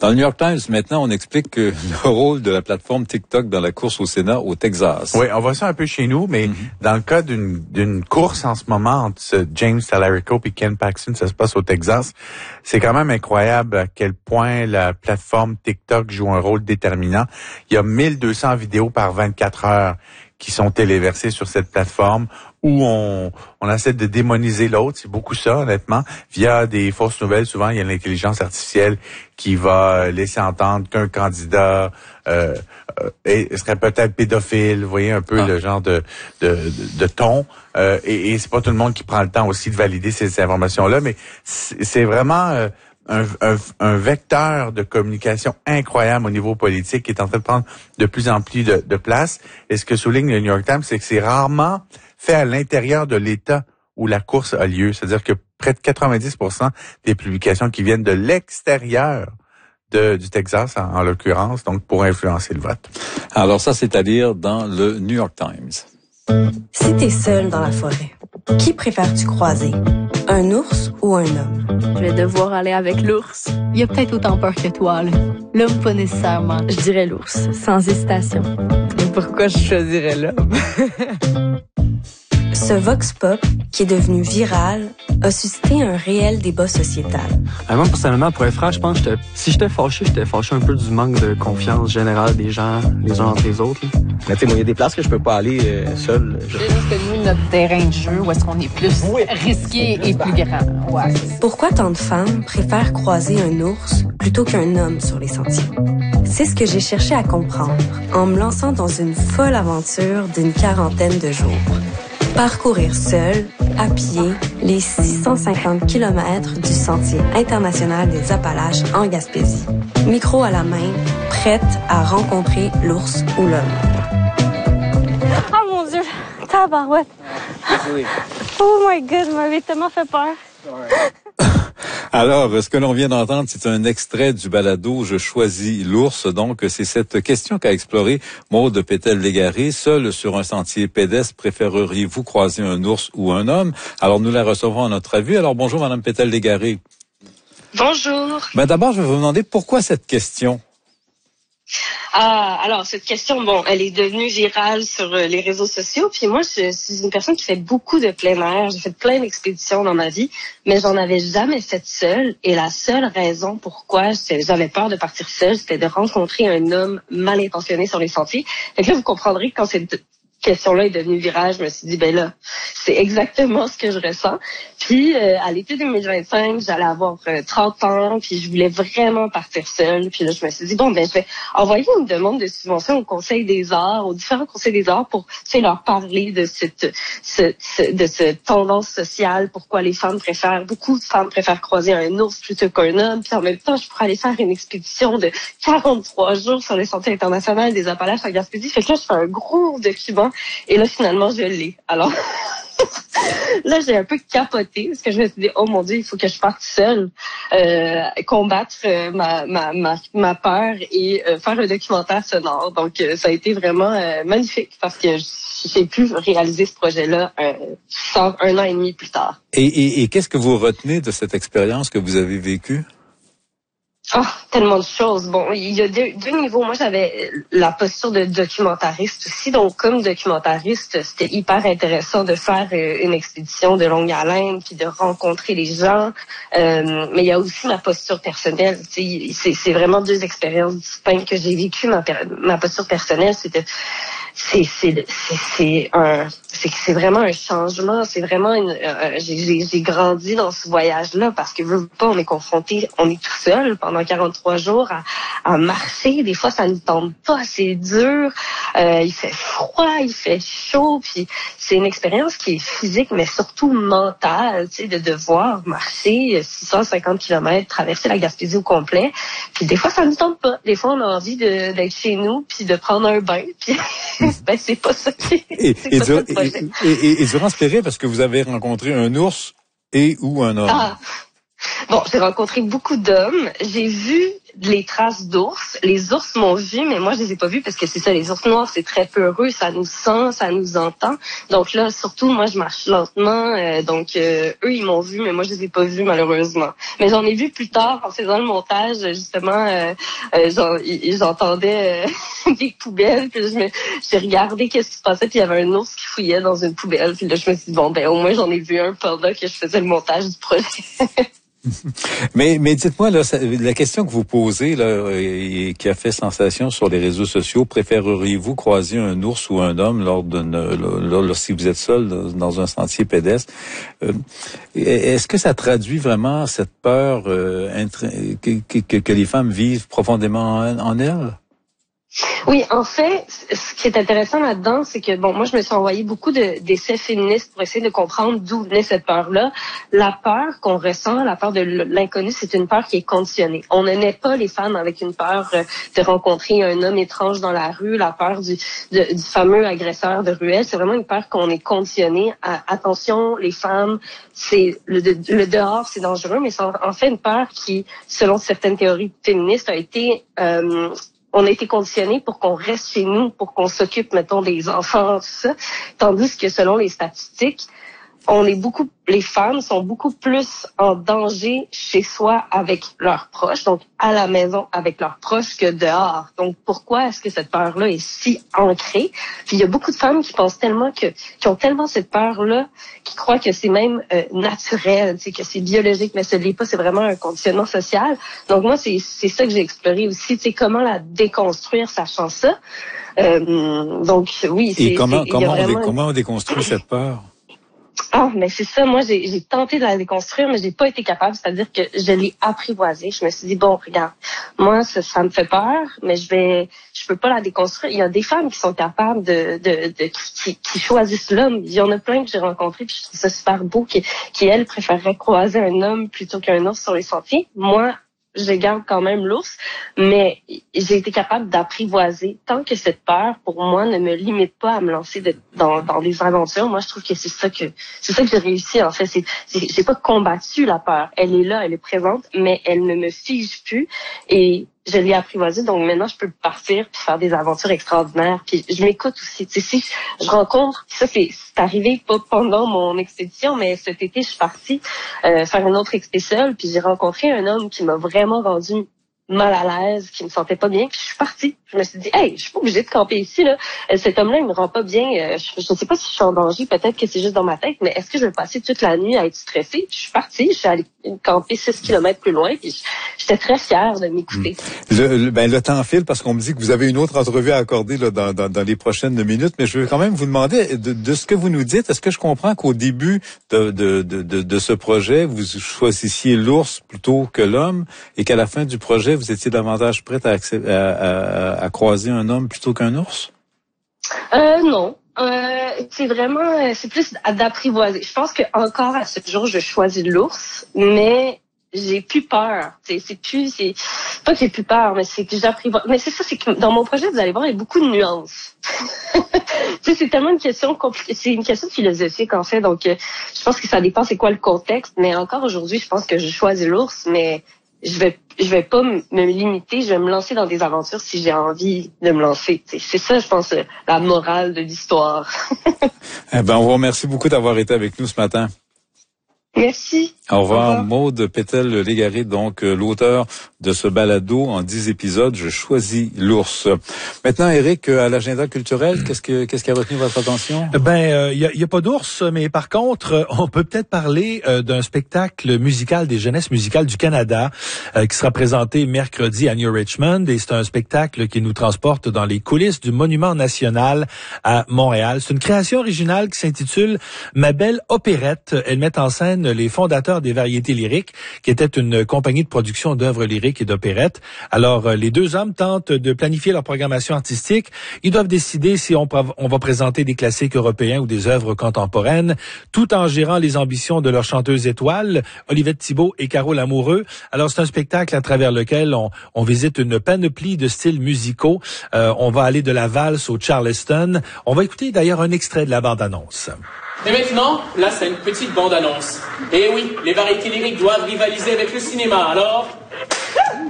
Dans le New York Times, maintenant, on explique que le rôle de la plateforme TikTok dans la course au Sénat au Texas. Oui, on voit ça un peu chez nous, mais dans le cas d'une course en ce moment entre James Talarico et Ken Paxton, ça se passe au Texas, c'est quand même incroyable à quel point la plateforme TikTok joue un rôle déterminant. Il y a 1200 vidéos par 24 heures qui sont téléversées sur cette plateforme où on essaie de démoniser l'autre. C'est beaucoup ça, honnêtement. Via des fausses nouvelles, souvent, il y a l'intelligence artificielle qui va laisser entendre qu'un candidat serait peut-être pédophile. Vous voyez un peu le genre de ton. Et c'est pas tout le monde qui prend le temps aussi de valider ces informations-là, mais c'est vraiment un vecteur de communication incroyable au niveau politique qui est en train de prendre de plus en plus de place. Et ce que souligne le New York Times, c'est que c'est rarement fait à l'intérieur de l'État où la course a lieu. C'est-à-dire que près de 90% des publications qui viennent de l'extérieur du Texas, en l'occurrence, donc pour influencer le vote. Alors ça, c'est à lire dans le New York Times. Si t'es seul dans la forêt, qui préfères-tu croiser? Un ours ou un homme? Je vais devoir aller avec l'ours. Il a peut-être autant peur que toi, là. L'homme, pas nécessairement. Je dirais l'ours, sans hésitation. Et pourquoi je choisirais l'homme? Ce vox pop, qui est devenu viral, a suscité un réel débat sociétal. Moi, personnellement, pour être franc, je pense que si j'étais fâché un peu du manque de confiance générale des gens, les uns entre les autres. Là. Mais tu sais, moi, il y a des places que je peux pas aller seul. C'est juste que nous, notre terrain de jeu, où est-ce qu'on est plus risqué et plus grand. Ouais. Pourquoi tant de femmes préfèrent croiser un ours plutôt qu'un homme sur les sentiers? C'est ce que j'ai cherché à comprendre en me lançant dans une folle aventure d'une quarantaine de jours. Parcourir seul, à pied, les 650 kilomètres du Sentier international des Appalaches en Gaspésie. Micro à la main, prête à rencontrer l'ours ou l'homme. Oh mon Dieu, tabarouette. Oh my God, m'avait tellement fait peur. Alors, ce que l'on vient d'entendre, c'est un extrait du balado « Je choisis l'ours ». Donc, c'est cette question qu'a explorée Maude Pétel-Légaré. Seul sur un sentier pédestre, préféreriez-vous croiser un ours ou un homme? Alors, nous la recevons à notre avis. Alors, bonjour, Madame Pétel-Légaré. Bonjour. D'abord, je vais vous demander pourquoi cette question? Alors, cette question, elle est devenue virale sur les réseaux sociaux. Puis moi, je suis une personne qui fait beaucoup de plein air. J'ai fait plein d'expéditions dans ma vie, mais j'en avais jamais fait seule. Et la seule raison pourquoi j'avais peur de partir seule, c'était de rencontrer un homme mal intentionné sur les sentiers. Fait que là, vous comprendrez que quand cette question-là est devenue virale, je me suis dit, là, c'est exactement ce que je ressens. Puis, à l'été 2025, j'allais avoir 30 ans, puis je voulais vraiment partir seule. Puis là, je me suis dit, je vais envoyer une demande de subvention au Conseil des Arts, aux différents Conseils des Arts pour, leur parler de cette tendance sociale, pourquoi beaucoup de femmes préfèrent croiser un ours plutôt qu'un homme. Puis en même temps, je pourrais aller faire une expédition de 43 jours sur le Sentier international des Appalaches en Gaspésie. Fait que là, je fais un gros document. Et là, finalement, je l'ai. Alors, là, j'ai un peu capoté parce que je me suis dit, oh mon Dieu, il faut que je parte seule, combattre ma peur et faire un documentaire sonore. Donc, ça a été vraiment magnifique parce que j'ai pu réaliser ce projet-là un an et demi plus tard. Et qu'est-ce que vous retenez de cette expérience que vous avez vécue? Tellement de choses. Il y a deux niveaux. Moi, j'avais la posture de documentariste aussi. Donc, comme documentariste, c'était hyper intéressant de faire une expédition de longue haleine puis de rencontrer les gens. Mais il y a aussi ma posture personnelle. C'est vraiment deux expériences distinctes que j'ai vécues. Ma posture personnelle, c'est vraiment un changement. C'est vraiment j'ai grandi dans ce voyage-là parce que on est confronté, on est tout seul pendant 43 jours à marcher. Des fois, ça ne tente pas, c'est dur. Il fait froid, il fait chaud. Puis c'est une expérience qui est physique, mais surtout mentale, de devoir marcher 650 km, traverser la Gaspésie au complet. Puis des fois, ça ne tente pas. Des fois, on a envie d'être chez nous puis de prendre un bain. Puis c'est pas ça qui et durant ce périple, parce que vous avez rencontré un ours et ou un homme? J'ai rencontré beaucoup d'hommes. J'ai vu les traces d'ours. Les ours m'ont vu, mais moi je les ai pas vus parce que c'est ça, les ours noirs c'est très peureux, ça nous sent, ça nous entend. Donc là, surtout moi je marche lentement, donc eux ils m'ont vu, mais moi je les ai pas vus malheureusement. Mais j'en ai vu plus tard en faisant le montage, justement, j'entendais des poubelles, puis j'ai regardé qu'est-ce qui se passait, puis il y avait un ours qui fouillait dans une poubelle, puis là je me suis dit bon ben au moins j'en ai vu un pendant que je faisais le montage du projet. Mais dites-moi, là, la question que vous posez, là, et qui a fait sensation sur les réseaux sociaux, préféreriez-vous croiser un ours ou un homme si vous êtes seul dans un sentier pédestre? Est-ce que ça traduit vraiment cette peur que les femmes vivent profondément en elles? Oui, en fait, ce qui est intéressant là-dedans, c'est que, bon, moi, je me suis envoyé beaucoup d'essais féministes pour essayer de comprendre d'où venait cette peur-là. La peur qu'on ressent, la peur de l'inconnu, c'est une peur qui est conditionnée. On ne naît pas les femmes avec une peur de rencontrer un homme étrange dans la rue, la peur du fameux agresseur de ruelle. C'est vraiment une peur qu'on est conditionné à. Attention, les femmes, c'est le dehors, c'est dangereux, mais c'est en fait une peur qui, selon certaines théories féministes, a été on a été conditionnés pour qu'on reste chez nous, pour qu'on s'occupe, mettons, des enfants, tout ça. Tandis que selon les statistiques, les femmes sont beaucoup plus en danger chez soi avec leurs proches, donc à la maison avec leurs proches que dehors. Donc pourquoi est-ce que cette peur-là est si ancrée? Puis il y a beaucoup de femmes qui pensent tellement qui ont tellement cette peur-là, qui croient que c'est même naturel, que c'est biologique, mais ce n'est pas, c'est vraiment un conditionnement social. Donc moi, c'est ça que j'ai exploré aussi, comment la déconstruire, sachant ça. Donc oui, c'est... Et comment on déconstruit cette peur? Ah, mais c'est ça. Moi, j'ai tenté de la déconstruire, mais j'ai pas été capable. C'est-à-dire que je l'ai apprivoisée. Je me suis dit, bon, regarde, moi, ça me fait peur, mais je peux pas la déconstruire. Il y a des femmes qui sont capables qui choisissent l'homme. Il y en a plein que j'ai rencontrés, puis je trouve ça super beau, qui elles, préféreraient croiser un homme plutôt qu'un ours sur les sentiers. Moi, je garde quand même l'ours, mais j'ai été capable d'apprivoiser tant que cette peur, pour moi, ne me limite pas à me lancer dans des aventures. Moi, je trouve que c'est ça que j'ai réussi, en fait. J'ai pas combattu la peur. Elle est là, elle est présente, mais elle ne me fige plus et je l'ai apprivoisée. Donc maintenant, je peux partir puis faire des aventures extraordinaires. Puis je m'écoute aussi. Tu sais, si je rencontre, ça c'est arrivé pas pendant mon expédition, mais cet été, je suis partie faire une autre expédition, puis j'ai rencontré un homme qui m'a vraiment rendu mal à l'aise, qui me sentait pas bien, puis je suis partie. Je me suis dit, hey, je suis pas obligée de camper ici, là. Cet homme-là, il me rend pas bien. Je sais pas si je suis en danger, peut-être que c'est juste dans ma tête, mais est-ce que je vais passer toute la nuit à être stressée? Puis je suis partie, je suis allée camper 6 kilomètres plus loin, puis j'étais très fière de m'écouter. Le temps file parce qu'on me dit que vous avez une autre entrevue à accorder là, dans les prochaines minutes, mais je veux quand même vous demander, de ce que vous nous dites, est-ce que je comprends qu'au début de ce projet, vous choisissiez l'ours plutôt que l'homme, et qu'à la fin du projet, vous étiez davantage prête à croiser un homme plutôt qu'un ours? Non. C'est plus d'apprivoiser. Je pense que encore à ce jour, je choisis l'ours, mais j'ai plus peur. C'est pas que j'ai plus peur, mais c'est que j'apprivoise. Mais c'est ça, c'est que dans mon projet, vous allez voir, il y a beaucoup de nuances. C'est tellement une question compliquée. C'est une question philosophique, en fait. Donc, je pense que ça dépend c'est quoi le contexte. Mais encore aujourd'hui, je pense que je choisis l'ours, mais je vais pas me limiter, je vais me lancer dans des aventures si j'ai envie de me lancer. C'est ça, je pense, la morale de l'histoire. On vous remercie beaucoup d'avoir été avec nous ce matin. Merci. Au revoir. Maude Pétel-Légaré, donc l'auteur de ce balado en 10 épisodes, Je choisis l'ours. Maintenant, Éric, à l'agenda culturel, qu'est-ce qui a retenu votre attention? Il y a pas d'ours, mais par contre, on peut peut-être parler d'un spectacle musical des Jeunesses musicales du Canada qui sera présenté mercredi à New Richmond, et c'est un spectacle qui nous transporte dans les coulisses du Monument national à Montréal. C'est une création originale qui s'intitule Ma belle opérette. Elle met en scène les fondateurs des Variétés lyriques, qui était une compagnie de production d'œuvres lyriques et d'opérettes. Alors, les deux hommes tentent de planifier leur programmation artistique. Ils doivent décider si on va présenter des classiques européens ou des œuvres contemporaines, tout en gérant les ambitions de leurs chanteuses étoiles, Olivette Thibault et Caro Lamoureux. Alors, c'est un spectacle à travers lequel on visite une panoplie de styles musicaux. On va aller de la valse au Charleston. On va écouter d'ailleurs un extrait de la bande-annonce. Et maintenant, là, c'est une petite bande-annonce. Et oui, les variétés lyriques doivent rivaliser avec le cinéma, alors...